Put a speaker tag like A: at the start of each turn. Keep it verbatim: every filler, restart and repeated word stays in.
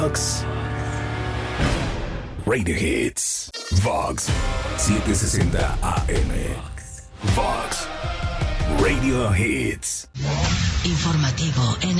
A: Vox Radio Hits. Vox setecientos sesenta A M. Vox Radio Hits.
B: Informativo en